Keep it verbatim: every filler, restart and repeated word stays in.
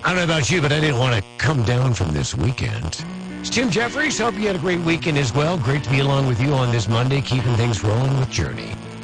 I don't know about you, but I didn't want to come down from this weekend. It's Tim Jeffries. Hope you had a great weekend as well. Great to be along with you on this Monday, keeping things rolling with Journey.